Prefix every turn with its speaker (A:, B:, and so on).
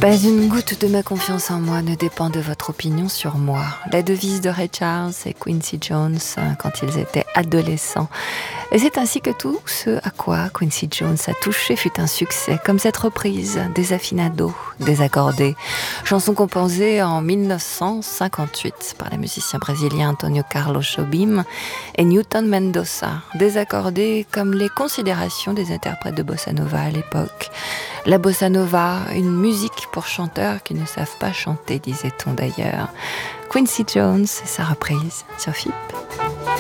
A: Pas une goutte de ma confiance en moi ne dépend de votre opinion sur moi. La devise de Ray Charles et Quincy Jones quand ils étaient adolescents. Et c'est ainsi que tout ce à quoi Quincy Jones a touché fut un succès, comme cette reprise Desafinado, désaccordé, chanson composée en 1958 par les musiciens brésiliens Antonio Carlos Jobim et Newton Mendoza, désaccordée comme les considérations des interprètes de bossa nova à l'époque. La bossa nova, une musique pour chanteurs qui ne savent pas chanter, disait-on d'ailleurs. Quincy Jones et sa reprise sur FIP.